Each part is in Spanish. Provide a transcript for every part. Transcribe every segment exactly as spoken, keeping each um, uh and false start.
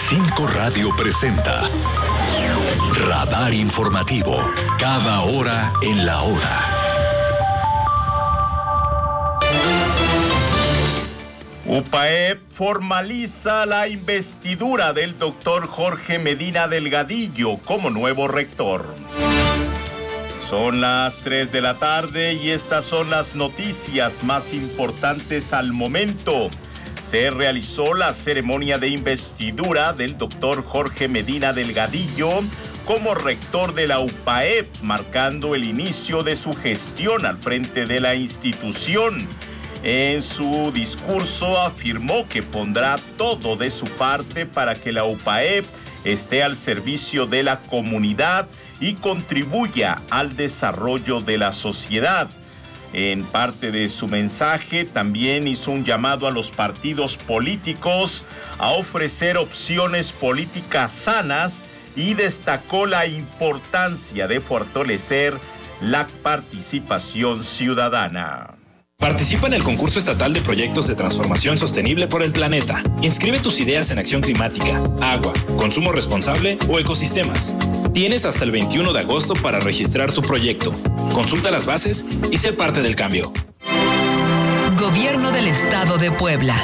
Cinco Radio presenta Radar Informativo, cada hora en la hora. UPAEP formaliza la investidura del doctor Jorge Medina Delgadillo como nuevo rector. Son las tres de la tarde y estas son las noticias más importantes al momento. Se realizó la ceremonia de investidura del doctor Jorge Medina Delgadillo como rector de la UPAEP, marcando el inicio de su gestión al frente de la institución. En su discurso afirmó que pondrá todo de su parte para que la UPAEP esté al servicio de la comunidad y contribuya al desarrollo de la sociedad. En parte de su mensaje también hizo un llamado a los partidos políticos a ofrecer opciones políticas sanas y destacó la importancia de fortalecer la participación ciudadana. Participa en el concurso estatal de proyectos de transformación sostenible por el planeta. Inscribe tus ideas en acción climática, agua, consumo responsable o ecosistemas. Tienes hasta el veintiuno de agosto para registrar tu proyecto. Consulta las bases y sé parte del cambio. Gobierno del Estado de Puebla.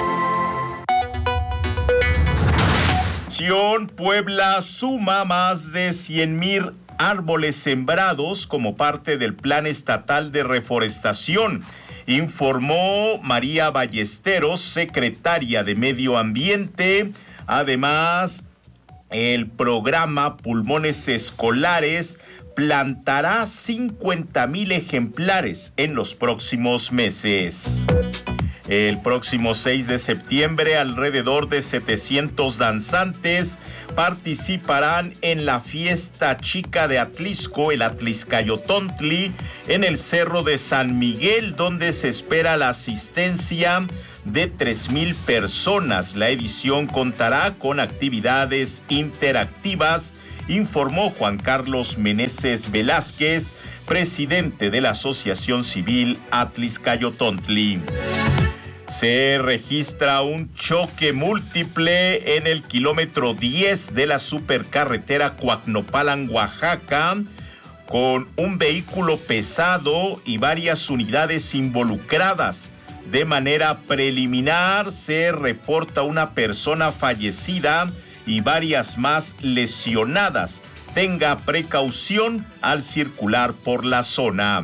Puebla suma más de cien mil árboles sembrados como parte del Plan Estatal de Reforestación, informó María Ballesteros, secretaria de Medio Ambiente. Además, el programa Pulmones Escolares plantará cincuenta mil ejemplares en los próximos meses. El próximo seis de septiembre, alrededor de setecientos danzantes participarán en la fiesta chica de Atlisco, el Atliscayotontli, en el Cerro de San Miguel, donde se espera la asistencia de tres mil personas. La edición contará con actividades interactivas, informó Juan Carlos Meneses Velázquez, presidente de la Asociación Civil Atliscayotontli. Se registra un choque múltiple en el kilómetro diez de la supercarretera Coacnopalan, Oaxaca, con un vehículo pesado y varias unidades involucradas. De manera preliminar se reporta una persona fallecida y varias más lesionadas. Tenga precaución al circular por la zona.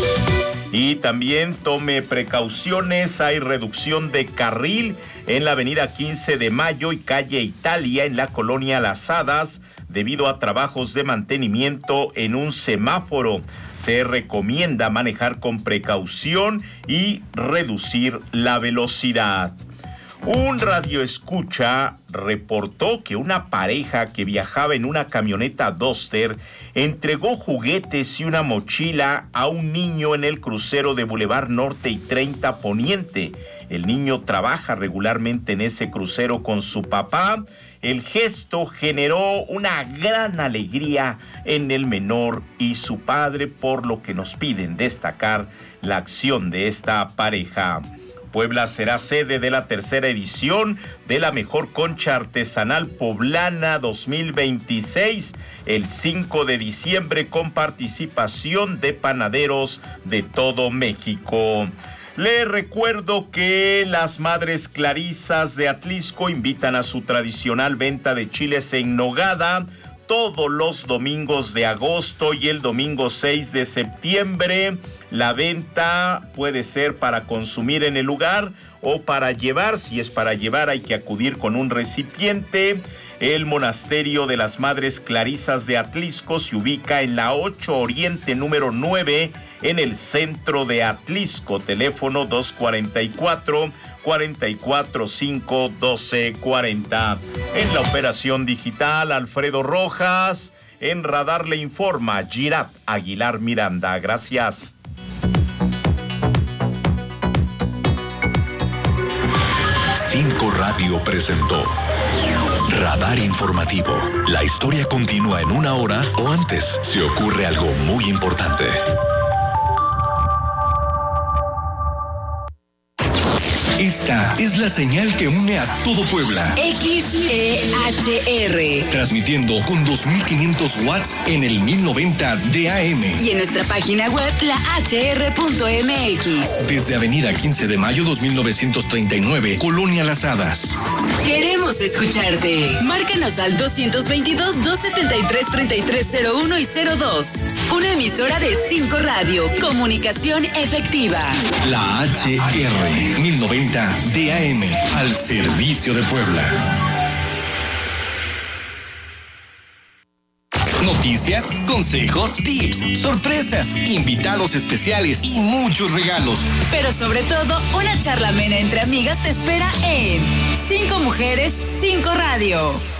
Y también tome precauciones, hay reducción de carril en la avenida quince de mayo y calle Italia en la colonia Las Hadas debido a trabajos de mantenimiento en un semáforo. Se recomienda manejar con precaución y reducir la velocidad. Un radioescucha reportó que una pareja que viajaba en una camioneta Duster entregó juguetes y una mochila a un niño en el crucero de Boulevard Norte y treinta Poniente. El niño trabaja regularmente en ese crucero con su papá. El gesto generó una gran alegría en el menor y su padre, por lo que nos piden destacar la acción de esta pareja. Puebla será sede de la tercera edición de la Mejor Concha Artesanal Poblana dos mil veintiséis, el cinco de diciembre, con participación de panaderos de todo México. Les recuerdo que las Madres Clarisas de Atlisco invitan a su tradicional venta de chiles en nogada todos los domingos de agosto y el domingo seis de septiembre. La venta puede ser para consumir en el lugar o para llevar. Si es para llevar, hay que acudir con un recipiente. El Monasterio de las Madres Clarisas de Atlisco se ubica en la ocho Oriente número nueve, en el centro de Atlisco. Teléfono dos cuatro cuatro, cuatro cuatro cinco, uno dos cuatro cero. En la operación digital, Alfredo Rojas. En Radar le informa Girat Aguilar Miranda. Gracias. Cinco Radio presentó Radar Informativo. La historia continúa en una hora o antes. Se ocurre algo muy importante. Esta es la señal que une a todo Puebla. X E H R. Transmitiendo con dos mil quinientos watts en el mil noventa de A M. Y en nuestra página web, la h r punto m x. Desde Avenida quince de mayo dos mil novecientos treinta y nueve, Colonia Las Hadas. Queremos escucharte. Márcanos al dos veintidós, dos setenta y tres, treinta y tres cero uno y cero dos. Una emisora de cinco Radio. Comunicación efectiva. La H R mil noventa de A M, al servicio de Puebla. Noticias, consejos, tips, sorpresas, invitados especiales y muchos regalos. Pero sobre todo, una charla amena entre amigas te espera en Cinco Mujeres, Cinco Radio.